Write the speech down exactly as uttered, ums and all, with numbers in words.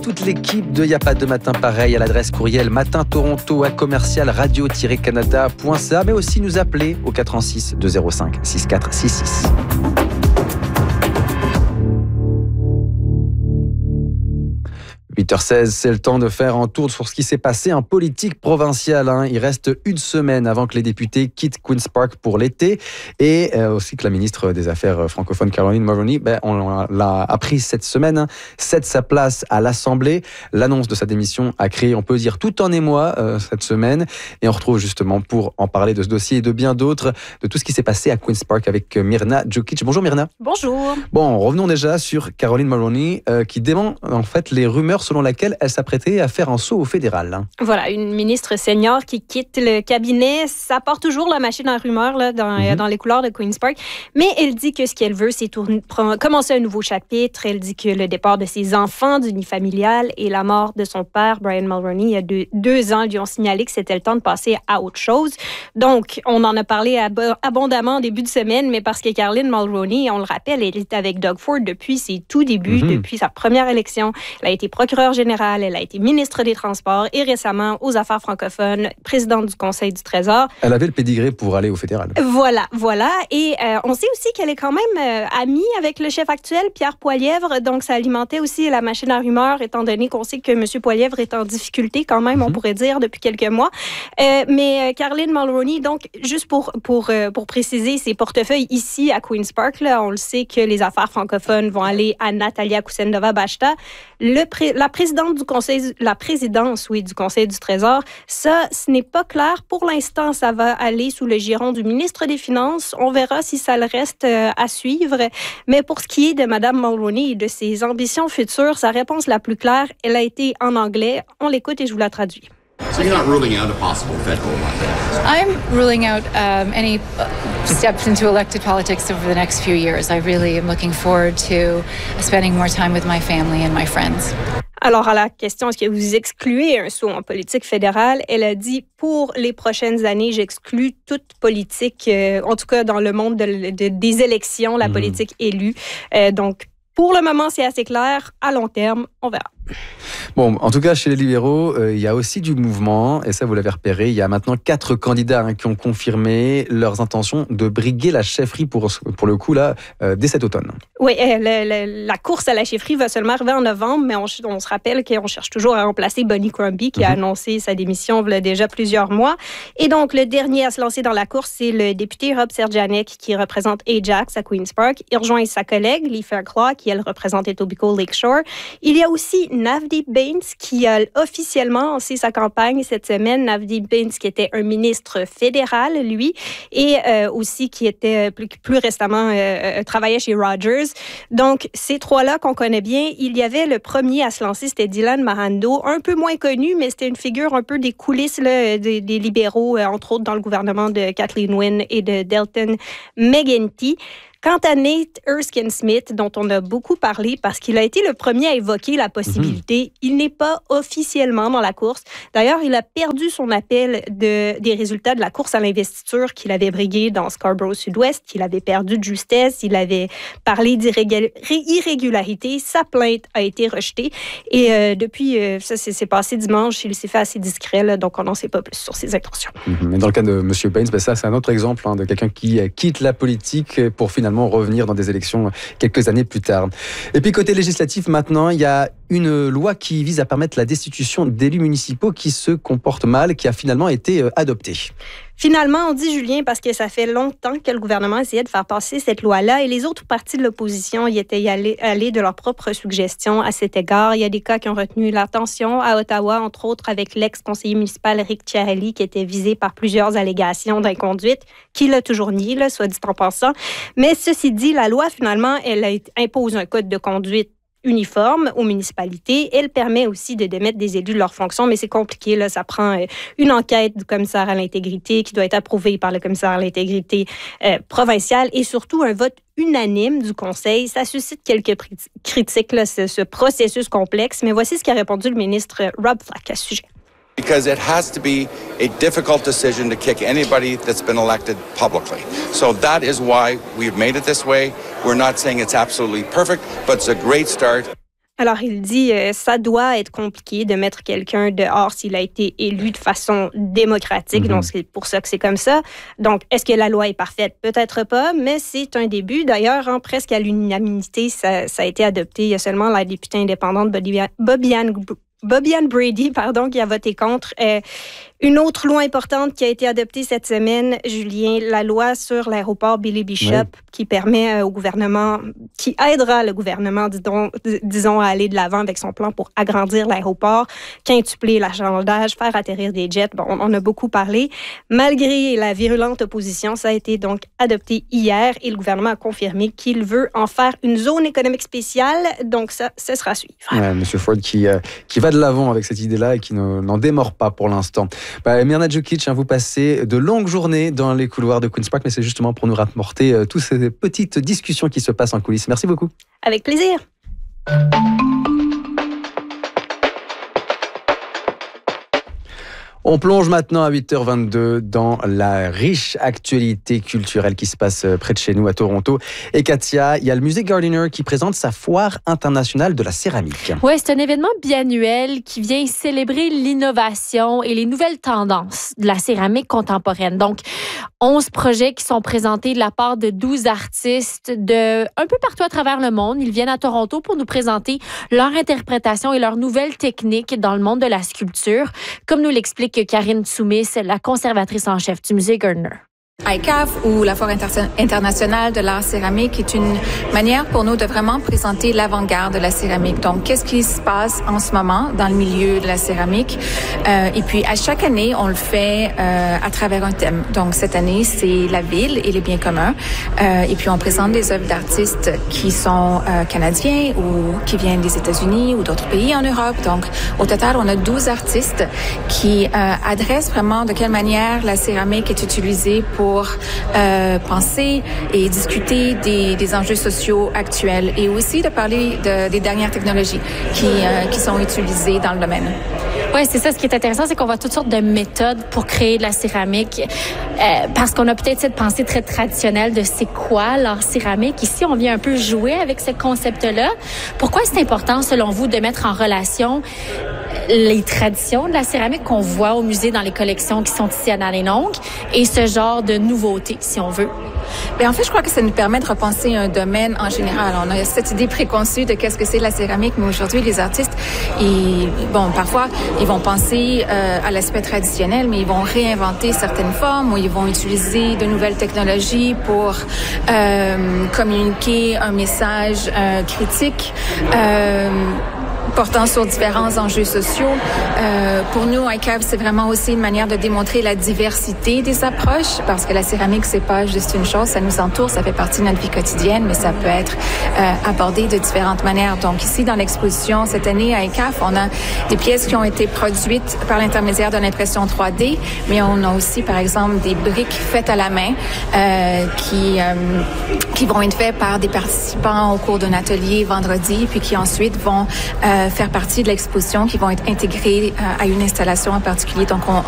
toute l'équipe de Y'a pas de matin pareil à l'adresse courriel matin toronto à commercial radio tiret canada point c a, mais aussi nous appeler au quatre un six deux zéro cinq six quatre six six. huit heures seize, c'est le temps de faire un tour sur ce qui s'est passé en politique provinciale. Hein. Il reste une semaine avant que les députés quittent Queen's Park pour l'été et euh, aussi que la ministre des Affaires francophones, Caroline Mulroney, ben, on l'a appris cette semaine, hein, cède sa place à l'Assemblée. L'annonce de sa démission a créé, on peut dire, tout en émoi euh, cette semaine. Et on retrouve justement pour en parler de ce dossier et de bien d'autres, de tout ce qui s'est passé à Queen's Park avec Mirna Djukic. Bonjour Mirna. Bonjour. Bon, revenons déjà sur Caroline Mulroney euh, qui dément en fait les rumeurs selon laquelle elle s'apprêtait à faire un saut au fédéral. Voilà, une ministre senior qui quitte le cabinet. Ça porte toujours la machine à rumeurs là, dans, mm-hmm. dans les couloirs de Queen's Park. Mais elle dit que ce qu'elle veut, c'est tourner, commencer un nouveau chapitre. Elle dit que le départ de ses enfants d'unifamilial et la mort de son père, Brian Mulroney, il y a deux, deux ans, lui ont signalé que c'était le temps de passer à autre chose. Donc, on en a parlé ab- abondamment en début de semaine, mais parce que Caroline Mulroney, on le rappelle, elle était avec Doug Ford depuis ses tout débuts, mm-hmm. depuis sa première élection. Elle a été procureure générale, elle a été ministre des Transports et récemment aux Affaires francophones, présidente du Conseil du Trésor. Elle avait le pédigré pour aller au fédéral. Voilà, voilà. Et euh, on sait aussi qu'elle est quand même euh, amie avec le chef actuel, Pierre Poilievre, donc ça alimentait aussi la machine à rumeurs, étant donné qu'on sait que M. Poilievre est en difficulté quand même, mm-hmm. on pourrait dire, depuis quelques mois. Euh, mais euh, Caroline Mulroney, donc, juste pour, pour, euh, pour préciser ses portefeuilles ici à Queen's Park, là, on le sait que les affaires francophones vont aller à Natalia Kusendova-Bashta. Le pré- la présidente du conseil, la présidence, oui, du Conseil du Trésor, ça, ce n'est pas clair. Pour l'instant, ça va aller sous le giron du ministre des Finances. On verra si ça le reste euh, à suivre. Mais pour ce qui est de Mme Mulroney et de ses ambitions futures, sa réponse la plus claire, elle a été en anglais. On l'écoute et je vous la traduis. So you're not ruling out a possible federal election? I'm ruling out um, any steps into elected politics over the next few years. I really am looking forward to spending more time with my family and my friends. Alors, à la question, est-ce que vous excluez un saut en politique fédérale? Elle a dit, pour les prochaines années, j'exclus toute politique, euh, en tout cas dans le monde de, de, des élections, la mmh. politique élue. Euh, donc, pour le moment, c'est assez clair. À long terme, on verra. Bon, en tout cas, chez les libéraux, euh, il y a aussi du mouvement, et ça, vous l'avez repéré. Il y a maintenant quatre candidats hein, qui ont confirmé leurs intentions de briguer la chefferie pour, pour le coup, là, euh, dès cet automne. Oui, euh, le, le, la course à la chefferie va seulement arriver en novembre, mais on, on se rappelle qu'on cherche toujours à remplacer Bonnie Crombie, qui mm-hmm. a annoncé sa démission il y a déjà plusieurs mois. Et donc, le dernier à se lancer dans la course, c'est le député Rob Serjanek, qui représente Ajax à Queen's Park. Il rejoint sa collègue, Lee Fairclough, qui, elle, représente Etobicoke Lakeshore. Il y a aussi Navdeep Bains, qui a officiellement lancé sa campagne cette semaine. Navdeep Bains, qui était un ministre fédéral, lui, et euh, aussi qui était plus, plus récemment euh, travaillait chez Rogers. Donc, ces trois-là qu'on connaît bien, il y avait le premier à se lancer, c'était Dylan Mahando, un peu moins connu, mais c'était une figure un peu des coulisses là, des, des libéraux, euh, entre autres dans le gouvernement de Kathleen Wynne et de Dalton McGuinty. Quant à Nate Erskine-Smith, dont on a beaucoup parlé parce qu'il a été le premier à évoquer la possibilité, mmh. il n'est pas officiellement dans la course. D'ailleurs, il a perdu son appel de, des résultats de la course à l'investiture qu'il avait brigué dans Scarborough Sud-Ouest, qu'il avait perdu de justesse, il avait parlé d'irrégularité. Sa plainte a été rejetée. Et euh, depuis, euh, ça s'est passé dimanche, il s'est fait assez discret, là, donc on n'en sait pas plus sur ses intentions. Mmh. Mais dans le cas de M. Bains, ben ça, c'est un autre exemple hein, de quelqu'un qui quitte la politique pour finalement revenir dans des élections quelques années plus tard. Et puis côté législatif maintenant, il y a une loi qui vise à permettre la destitution d'élus municipaux qui se comportent mal, qui a finalement été adoptée. Finalement, on dit Julien parce que ça fait longtemps que le gouvernement essayait de faire passer cette loi-là et les autres partis de l'opposition y étaient allés, allés de leurs propres suggestions à cet égard. Il y a des cas qui ont retenu l'attention à Ottawa, entre autres avec l'ex-conseiller municipal Rick Chiarelli qui était visé par plusieurs allégations d'inconduite, qui l'a toujours nié, là, soit dit en passant. Mais ceci dit, la loi, finalement, elle a, impose un code de conduite uniforme aux municipalités. Elle permet aussi de démettre des élus de leurs fonctions, mais c'est compliqué. Là. Ça prend euh, une enquête du commissaire à l'intégrité qui doit être approuvée par le commissaire à l'intégrité euh, provincial et surtout un vote unanime du Conseil. Ça suscite quelques pr- critiques, là, ce, ce processus complexe, mais voici ce qu'a répondu le ministre Rob Flack à ce sujet. Because it has to be a difficult decision to kick anybody that's been elected publicly. So that is why we've made it this way. We're not saying it's absolutely perfect, but it's a great start. Alors, il dit euh, ça doit être compliqué de mettre quelqu'un dehors s'il a été élu de façon démocratique. Mm-hmm. Donc, c'est pour ça que c'est comme ça. Donc, est-ce que la loi est parfaite? Peut-être pas, mais c'est un début. D'ailleurs, hein, presque à l'unanimité, ça, ça a été adopté. Il y a seulement la députée indépendante Bobiane Bobiane Brady, pardon, qui a voté contre. Euh, une autre loi importante qui a été adoptée cette semaine, Julien, la loi sur l'aéroport Billy Bishop, oui. qui permet euh, au gouvernement, qui aidera le gouvernement, disons, disons, à aller de l'avant avec son plan pour agrandir l'aéroport, quintupler l'achalandage, faire atterrir des jets. Bon, on en a beaucoup parlé. Malgré la virulente opposition, ça a été donc adopté hier et le gouvernement a confirmé qu'il veut en faire une zone économique spéciale. Donc, ça, ce sera à suivre. Ouais, M. Ford qui, euh, qui va de l'avant avec cette idée-là et qui ne, n'en démord pas pour l'instant. Bah, Mirna Djukic, hein, vous passez de longues journées dans les couloirs de Queen's Park, mais c'est justement pour nous rapporter euh, toutes ces petites discussions qui se passent en coulisses. Merci beaucoup. Avec plaisir. On plonge maintenant à huit heures vingt-deux dans la riche actualité culturelle qui se passe près de chez nous à Toronto. Et Katia, il y a le musée Gardiner qui présente sa foire internationale de la céramique. Oui, c'est un événement biannuel qui vient célébrer l'innovation et les nouvelles tendances de la céramique contemporaine. Donc, onze projets qui sont présentés de la part de douze artistes de un peu partout à travers le monde. Ils viennent à Toronto pour nous présenter leur interprétation et leurs nouvelles techniques dans le monde de la sculpture, comme nous l'explique Karine Tsoumis, la conservatrice en chef du musée Gardiner. I C A F, ou la Foire inter- internationale de l'art céramique, est une manière pour nous de vraiment présenter l'avant-garde de la céramique. Donc, qu'est-ce qui se passe en ce moment dans le milieu de la céramique? Euh, et puis, à chaque année, on le fait euh, à travers un thème. Donc, cette année, c'est la ville et les biens communs. Euh, et puis, on présente des œuvres d'artistes qui sont euh, canadiens ou qui viennent des États-Unis ou d'autres pays en Europe. Donc, au total, on a douze artistes qui euh, adressent vraiment de quelle manière la céramique est utilisée pour pour euh, penser et discuter des, des enjeux sociaux actuels et aussi de parler de, des dernières technologies qui, euh, qui sont utilisées dans le domaine. Oui, c'est ça. Ce qui est intéressant, c'est qu'on voit toutes sortes de méthodes pour créer de la céramique euh, parce qu'on a peut-être cette pensée très traditionnelle de c'est quoi l'art céramique. Ici, on vient un peu jouer avec ce concept-là. Pourquoi c'est important, selon vous, de mettre en relation les traditions de la céramique qu'on voit au musée dans les collections qui sont ici à Dandenong et ce genre de nouveautés, si on veut? Bien, en fait, je crois que ça nous permet de repenser un domaine en général. On a cette idée préconçue de qu'est-ce que c'est la céramique, mais aujourd'hui, les artistes, ils, bon, parfois, ils vont penser euh, à l'aspect traditionnel, mais ils vont réinventer certaines formes ou ils vont utiliser de nouvelles technologies pour euh, communiquer un message euh, critique. Euh, portant sur différents enjeux sociaux. Euh, pour nous, I C A V, c'est vraiment aussi une manière de démontrer la diversité des approches, parce que la céramique, c'est pas juste une chose, ça nous entoure, ça fait partie de notre vie quotidienne, mais ça peut être euh, abordé de différentes manières. Donc ici, dans l'exposition, cette année, à I C A V, on a des pièces qui ont été produites par l'intermédiaire de l'impression trois D, mais on a aussi, par exemple, des briques faites à la main euh, qui, euh, qui vont être faites par des participants au cours d'un atelier vendredi, puis qui ensuite vont euh, faire partie de l'exposition, qui vont être intégrés euh, à une installation en particulier. Donc, on,